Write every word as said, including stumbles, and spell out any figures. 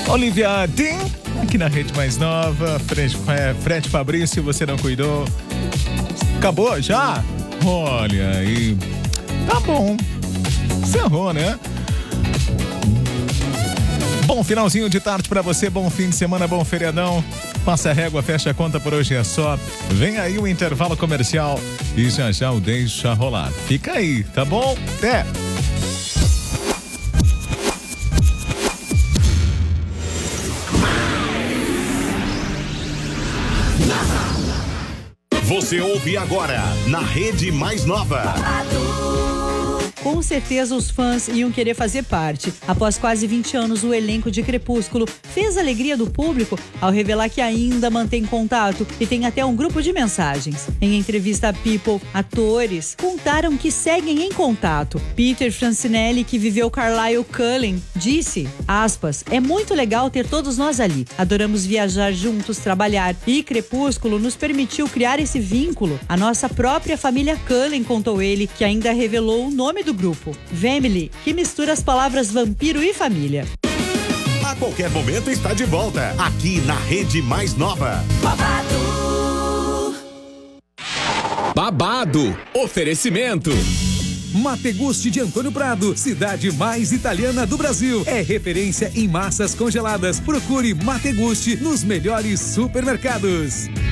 Olivia Dean, aqui na Rede Mais Nova. Fred, é, Fred Fabrício, você não cuidou? Acabou já? Olha aí. Tá bom. Encerrou, né? Bom finalzinho de tarde pra você, bom fim de semana, bom feriadão. Passa a régua, fecha a conta, por hoje é só. Vem aí o intervalo comercial e já já o deixa rolar. Fica aí, tá bom? Até! Você ouve agora na Rede Mais Nova. Com certeza os fãs iam querer fazer parte. Após quase vinte anos, o elenco de Crepúsculo fez a alegria do público ao revelar que ainda mantém contato e tem até um grupo de mensagens. Em entrevista a People, atores contaram que seguem em contato. Peter Francinelli, que viveu Carlisle Cullen, disse, aspas, é muito legal ter todos nós ali. Adoramos viajar juntos, trabalhar e Crepúsculo nos permitiu criar esse vínculo. A nossa própria família Cullen, contou ele, que ainda revelou o nome do do grupo, Family, que mistura as palavras vampiro e família. A qualquer momento está de volta, aqui na Rede Mais Nova. Babado. Babado. Oferecimento. Mategusti de Antônio Prado, cidade mais italiana do Brasil. É referência em massas congeladas. Procure Mategusti nos melhores supermercados.